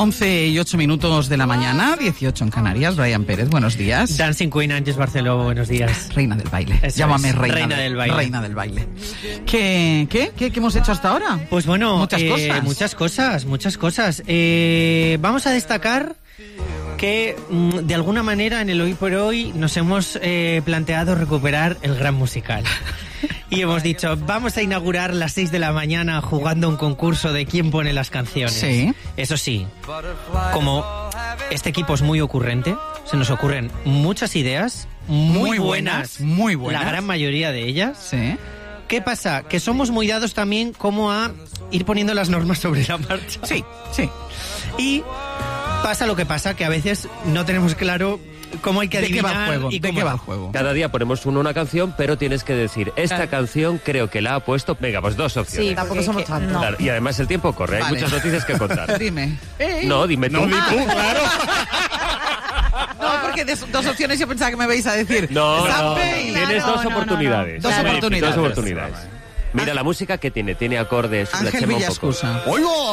11:08 de la mañana, 18 en Canarias. Brian Pérez, buenos días. Dancing Queen Ángeles Barceló, buenos días. Reina del baile. Eso Llámame es, reina del baile. Reina del baile. ¿Qué hemos hecho hasta ahora? Pues bueno, muchas cosas. Muchas cosas. Vamos a destacar que de alguna manera en el Hoy por Hoy nos hemos planteado recuperar el gran musical. Y hemos dicho, vamos a inaugurar las 6 de la mañana jugando un concurso de quién pone las canciones. Sí. Eso sí, como este equipo es muy ocurrente, se nos ocurren muchas ideas, muy buenas, la gran mayoría de ellas. Sí. ¿Qué pasa? Que somos muy dados también como a ir poniendo las normas sobre la marcha. Sí. Y pasa lo que pasa, que a veces no tenemos claro cómo hay que adivinar. ¿De qué va el juego? Cada día ponemos una canción, pero tienes que decir, esta canción creo que la ha puesto... Venga, pues 2 opciones. Sí, tampoco somos tantos. Claro, y además el tiempo corre, hay muchas noticias que contar. Dime. No, dime tú. Claro. No, porque de 2 opciones yo pensaba que me vais a decir. No, Zappe y- tienes 2 oportunidades. Dos oportunidades. 2 oportunidades. Mira la música que tiene acordes, la Ángel chema un poco. Villascusa.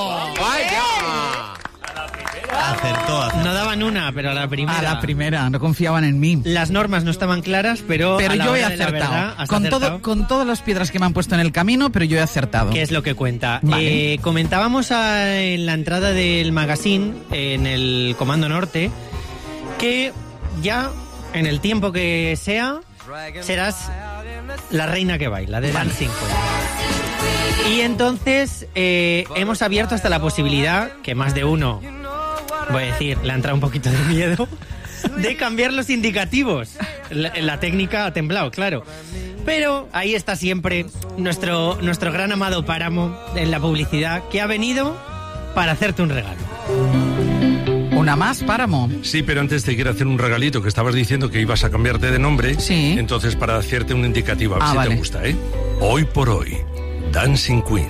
Acertó. No daban una, pero a la primera. A la primera, no confiaban en mí. Las normas no estaban claras, pero a la yo he hora de la acertado. verdad, has acertado. Con todas las piedras que me han puesto en el camino, pero yo he acertado. ¿Qué es lo que cuenta? Vale. Comentábamos en la entrada del magazine, en el Comando Norte, que ya en el tiempo que sea, serás la reina que baila de Dancing Queen. Y entonces hemos abierto hasta la posibilidad, que más de uno, voy a decir, le ha entrado un poquito de miedo, de cambiar los indicativos. La técnica ha temblado, claro. Pero ahí está siempre nuestro gran amado Páramo en la publicidad, que ha venido para hacerte un regalo. Una más, Páramo. Sí, pero antes te quiero hacer un regalito, que estabas diciendo que ibas a cambiarte de nombre. Sí. Entonces, para hacerte un indicativo, a ver si vale. te gusta, ¿eh? Hoy por hoy, Dancing Queen.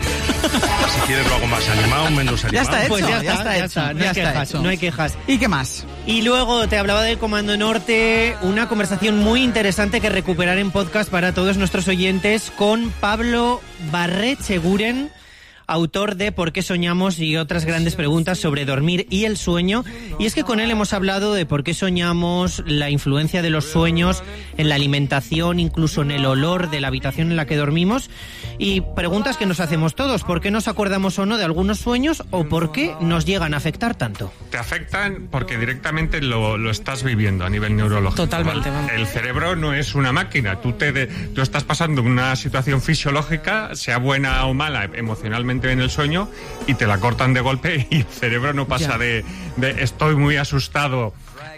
Si quieres lo hago más animado, menos Ya animado. está hecho, Pues ya está no hay quejas, hecho. no hay quejas. ¿Y qué más? Y luego te hablaba del Comando Norte, una conversación muy interesante que recuperar en podcast para todos nuestros oyentes con Pablo Barrecheguren, autor de ¿Por qué soñamos? Y otras grandes preguntas sobre dormir y el sueño. Y es que con él hemos hablado de por qué soñamos, la influencia de los sueños en la alimentación, incluso en el olor de la habitación en la que dormimos, y preguntas que nos hacemos todos: ¿por qué nos acordamos o no de algunos sueños o por qué nos llegan a afectar tanto? Te afectan porque directamente lo estás viviendo a nivel neurológico. Totalmente, ¿vale? vamos. El cerebro no es una máquina. Tú estás pasando una situación fisiológica, sea buena o mala, emocionalmente en el sueño, y te la cortan de golpe y el cerebro no pasa de estoy muy asustado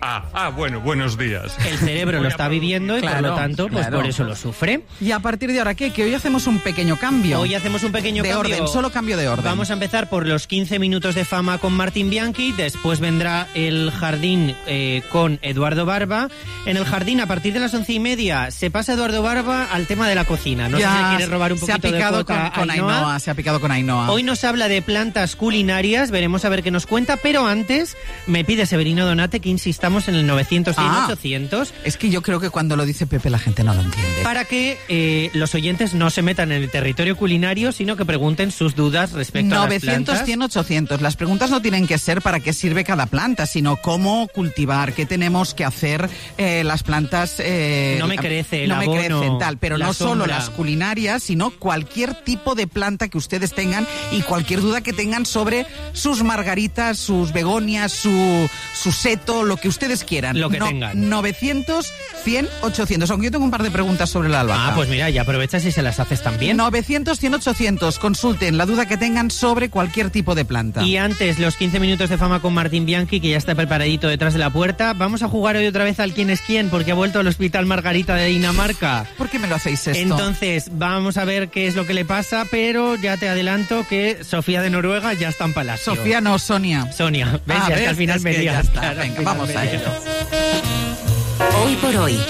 a bueno, buenos días. El cerebro lo está viviendo y por lo tanto, pues por eso lo sufre. Y a partir de ahora, ¿qué? Que hoy hacemos un pequeño cambio. Hoy hacemos un pequeño de cambio. orden, solo cambio de orden. Vamos a empezar por los 15 minutos de fama con Martín Bianchi, después vendrá el jardín con Eduardo Barba. En el jardín, a partir de las 11:30, se pasa Eduardo Barba al tema de la cocina. No sé si quiere robar un poquito de cuota con Ainhoa. Se ha picado con Ainhoa. Hoy nos habla de plantas culinarias, veremos a ver qué nos cuenta, pero antes me pide Severino Donate que insistamos en el 900 y 800. Es que yo creo que cuando lo dice Pepe la gente no lo entiende. Para que los oyentes no se metan en el territorio culinario, sino que pregunten sus dudas respecto a las plantas. 900, 100, 800. Las preguntas no tienen que ser para qué sirve cada planta, sino cómo cultivar, qué tenemos que hacer las plantas. No me crece, el no abono, me crecen, tal. Pero la no solo sombra. las culinarias, sino cualquier tipo de planta que ustedes tengan y cualquier duda que tengan sobre sus margaritas, sus begonias, su seto, lo que ustedes quieran. Lo que tengan. 900, 100, 800. Aunque yo tengo un par de preguntas sobre la albahaca. Ah, pues mira, ya aprovechas y se las haces también. 900, 100, 800. Consulten la duda que tengan sobre cualquier tipo de planta. Y antes, los 15 minutos de fama con Martín Bianchi, que ya está preparadito detrás de la puerta. Vamos a jugar hoy otra vez al quién es quién, porque ha vuelto al Hospital Margarita de Dinamarca. ¿Por qué me lo hacéis esto? Entonces, vamos a ver qué es lo que le pasa, pero ya te adelanto que Sofía de Noruega ya está en palacio. Sofía no, Sonia. Sonia, ves, ya es que al final me ya lías. está. Claro, al Venga, final vamos me a lías. ello. Hoy por hoy,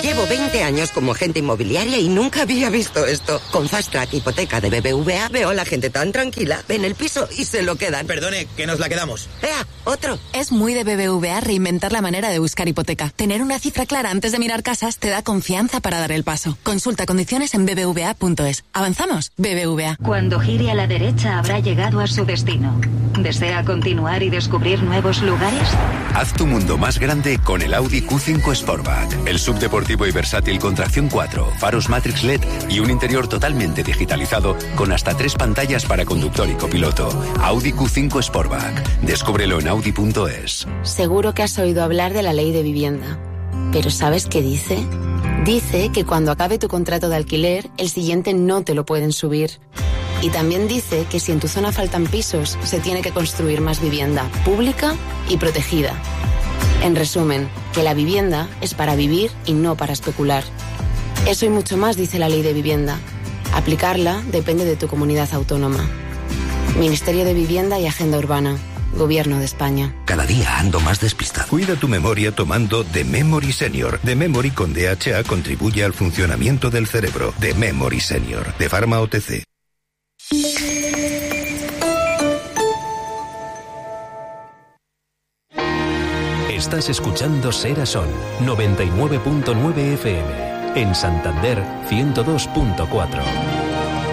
Llevo 20 años como agente inmobiliaria y nunca había visto esto. Con Fast Track Hipoteca de BBVA veo a la gente tan tranquila, ven el piso y se lo quedan. Perdone, que nos la quedamos. ¡Ea, otro! Es muy de BBVA reinventar la manera de buscar hipoteca. Tener una cifra clara antes de mirar casas te da confianza para dar el paso. Consulta condiciones en bbva.es. ¿Avanzamos? BBVA. Cuando gire a la derecha habrá llegado a su destino. ¿Desea continuar y descubrir nuevos lugares? Haz tu mundo más grande con el Audi Q5 Sportback. El subdeportivo y versátil con tracción 4, faros Matrix LED y un interior totalmente digitalizado con hasta 3 pantallas para conductor y copiloto. Audi Q5 Sportback. Descúbrelo en audi.es. Seguro que has oído hablar de la ley de vivienda. ¿Pero sabes qué dice? Dice que cuando acabe tu contrato de alquiler, el siguiente no te lo pueden subir. Y también dice que si en tu zona faltan pisos, se tiene que construir más vivienda pública y protegida. En resumen, que la vivienda es para vivir y no para especular. Eso y mucho más dice la ley de vivienda. Aplicarla depende de tu comunidad autónoma. Ministerio de Vivienda y Agenda Urbana. Gobierno de España. Cada día ando más despistado. Cuida tu memoria tomando The Memory Senior. The Memory con DHA contribuye al funcionamiento del cerebro. The Memory Senior. De Pharma OTC. Estás escuchando Sera Son 99.9 FM. En Santander 102.4.